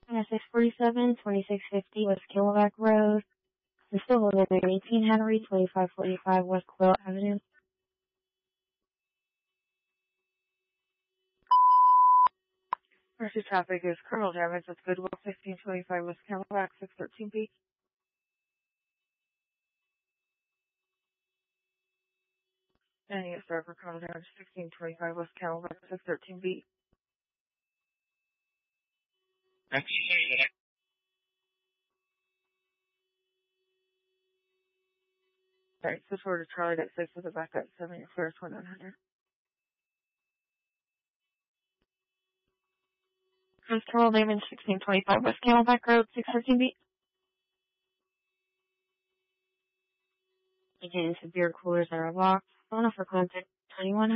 647, 2650 West Camelback Road. The civil limit 18 Henry, 2545 West Quill Avenue. Mercy traffic is criminal damage with Goodwill 1625 West Camelback 613B. And yes, sir, for criminal damage 1625 West Camelback 613B. Alright, switch over to Charlie at 6 with a back at 7, your clear 2900. Criminal damage 1625 West Camelback Road 613B. Again, severe coolers are locked. Phone for contact 2100.